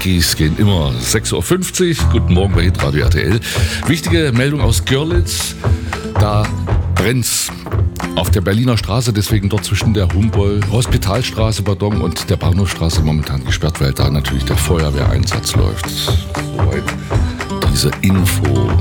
Quickies gehen immer 6.50 Uhr. Guten Morgen bei Hitradio RTL. Wichtige Meldung aus Görlitz. Da brennt's auf der Berliner Straße, deswegen dort zwischen der Hospitalstraße und der Bahnhofstraße momentan gesperrt, weil da natürlich der Feuerwehreinsatz läuft. Soweit diese Info.